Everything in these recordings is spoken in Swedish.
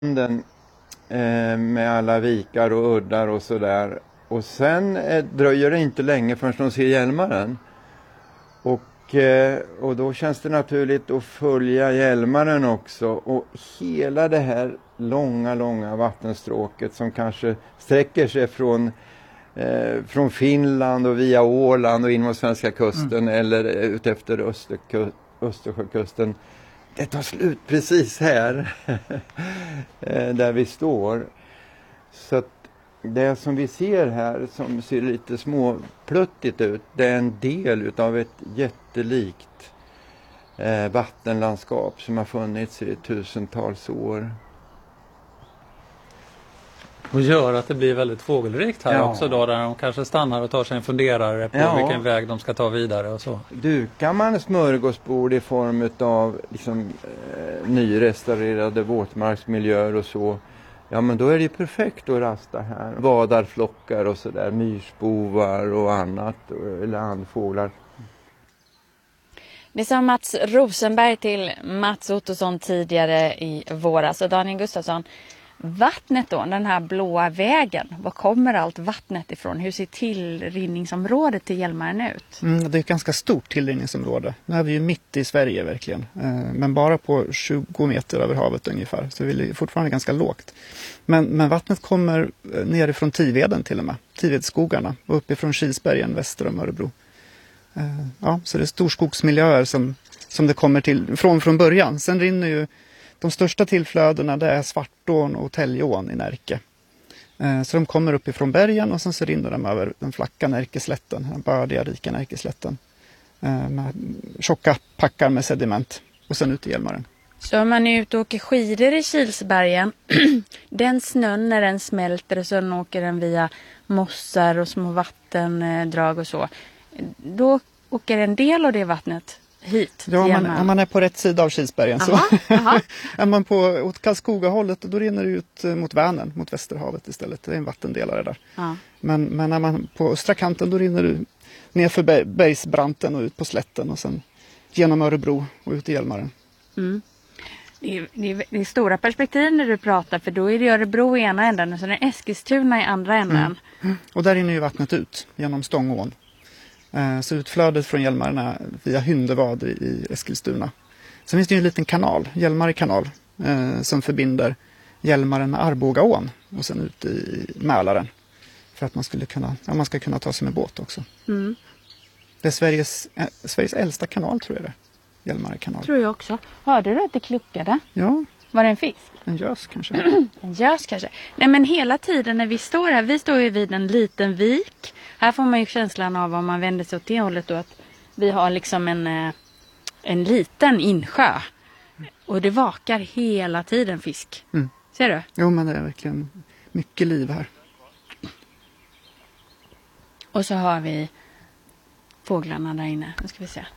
Den, med alla vikar och uddar och sådär. Och sen dröjer det inte länge förrän de ser Hjälmaren. Och då känns det naturligt att följa Hjälmaren också. Och hela det här långa vattenstråket som kanske sträcker sig från Finland och via Åland och in mot svenska kusten eller ut efter Östersjökusten. Det tar slut precis här där vi står. Så att det som vi ser här som ser lite småpluttigt ut, det är en del utav ett jättelikt vattenlandskap som har funnits i tusentals år. Och gör att det blir väldigt fågelrikt här också då, där de kanske stannar och tar sig en funderare på vilken väg de ska ta vidare och så. Dukar man smörgåsbord i form av liksom, nyrestaurerade våtmarksmiljöer och så, ja men då är det perfekt att rasta här. Vadarflockar och sådär, myrsbovar och annat, eller andfåglar. Det sa Mats Rosenberg till Mats Ottosson tidigare i våras. Och Daniel Gustafsson, vattnet då, den här blåa vägen, var kommer allt vattnet ifrån? Hur ser tillrinningsområdet till Hjälmaren ut? Det är ett ganska stort tillrinningsområde. Nu är vi ju mitt i Sverige verkligen, men bara på 20 meter över havet ungefär, så vi är fortfarande ganska lågt. Men vattnet kommer nerifrån Tiveden till och med, Tivedsskogarna, och uppifrån Kilsbergen väster om Örebro. Så det är storskogsmiljöer som det kommer till från början. Sen rinner ju de största tillflödena, det är Svartån och Täljån i Närke. Så de kommer uppifrån bergen och sen så rinner de över den flacka Närkeslätten, den bördiga rika Närkeslätten. Med tjocka packar med sediment och sen ut i Hjälmaren. Så om man är ute och åker skidor i Kilsbergen, den snön när den smälter och sen åker den via mossar och små vattendrag och så, då åker en del av det vattnet hit. Ja, om man är på rätt sida av Kilsbergen. Så är man åt Karlskoga-hållet, då rinner det ut mot Vänern, mot Västerhavet istället. Det är en vattendelare där. Ja. Men när man på östra kanten, då rinner det ner för bergsbranten och ut på slätten och sen genom Örebro och ut i Hjälmaren. Mm. Det är stora perspektiv när du pratar, för då är det Örebro i ena änden och sen är Eskilstuna i andra änden. Och där rinner ju vattnet ut genom Stångån. Så utflödet från Hjälmaren är via Hyndevad i Eskilstuna. Sen finns det ju en liten kanal, Hjälmare kanal, som förbinder Hjälmaren med Arbogaån och sen ut i Mälaren. För att man ska kunna ta sig med båt också. Mm. Det är Sveriges äldsta kanal, tror jag det. Hjälmare kanal. Tror jag också. Hörde du att det kluckade? Ja. Var det en fisk? En gös kanske. En gös kanske. Nej, men hela tiden när vi står här, vi står ju vid en liten vik. Här får man ju känslan av, om man vänder sig åt det hållet då, att vi har liksom en liten insjö. Och det vakar hela tiden fisk. Mm. Ser du? Jo, men det är verkligen mycket liv här. Och så har vi fåglarna där inne. Nu ska vi se.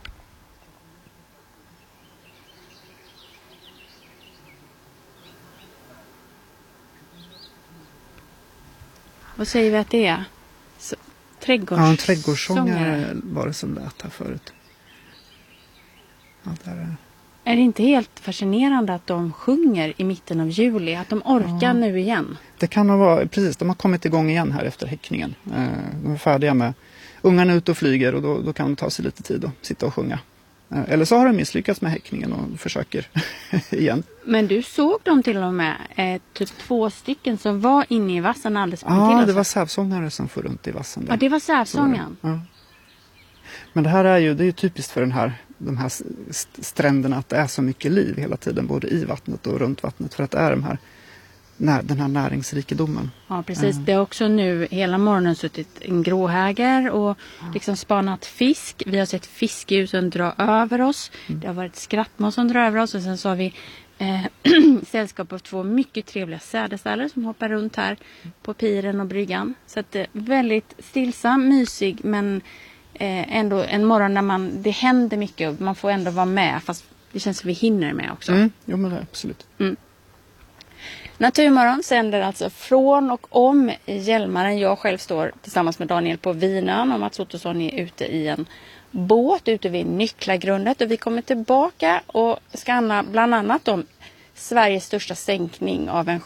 Vad säger vi att det är? Ja, en trädgårdssångare var det som lät här förut. Ja, är det inte helt fascinerande att de sjunger i mitten av juli? Att de orkar nu igen? Det kan nog vara, precis. De har kommit igång igen här efter häckningen. De är färdiga med ungarna ut och flyger, och då kan de ta sig lite tid och sitta och sjunga. Eller så har de misslyckats med häckningen och försöker igen. Men du såg dem till och med, typ 2 stycken som var inne i vassen alldeles på till oss. Ja, det var sävsångare som får runt i vassen. Ja, det var sävsången. Ja. Men det här är ju typiskt för de här stränderna, att det är så mycket liv hela tiden, både i vattnet och runt vattnet, för att det är den här näringsrikedomen. Ja, precis. Det har också nu hela morgonen suttit en gråhäger och liksom spanat fisk. Vi har sett fiskljusen dra över oss. Det har varit skrattmås som drar över oss. Och sen så har vi sällskap av 2 mycket trevliga sädesärlor som hoppar runt här på piren och bryggan. Så att väldigt stillsam, mysig, men ändå en morgon när det händer mycket och man får ändå vara med, fast det känns som vi hinner med också. Jo, men det är absolut. Naturmorgon sänder alltså från och om Hjälmaren. Jag själv står tillsammans med Daniel på Vinön och Mats Ottosson är ute i en båt ute vid Nycklagrundet. Och vi kommer tillbaka och skanna bland annat de Sveriges största sänkning av en